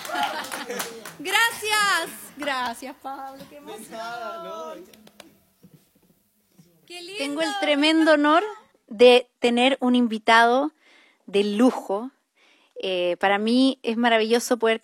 Gracias. Gracias, Pablo. Qué emoción. Qué lindo. Tengo el tremendo honor de tener un invitado de lujo. Para mí es maravilloso poder